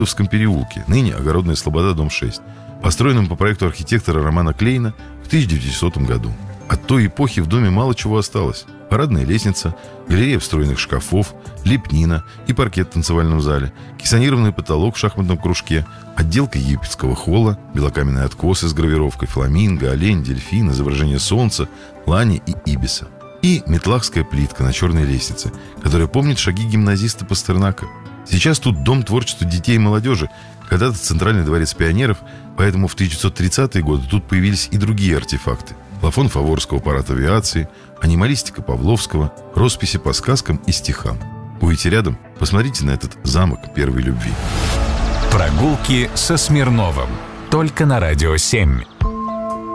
в переулке, ныне Огородная Слобода, дом 6, построенном по проекту архитектора Романа Клейна в 1900 году. От той эпохи в доме мало чего осталось. Парадная лестница, галерея встроенных шкафов, лепнина и паркет в танцевальном зале, кессонированный потолок в шахматном кружке, отделка египетского холла, белокаменные откосы с гравировкой, фламинго, олень, дельфин, изображение солнца, лани и ибиса. И метлахская плитка на черной лестнице, которая помнит шаги гимназиста Пастернака. Сейчас тут дом творчества детей и молодежи, когда-то Центральный дворец пионеров, поэтому в 1930-е годы тут появились и другие артефакты. Плафон Фаворского парад авиации, анималистика Павловского, росписи по сказкам и стихам. Будете рядом? Посмотрите на этот замок первой любви. Прогулки со Смирновым. Только на Радио 7.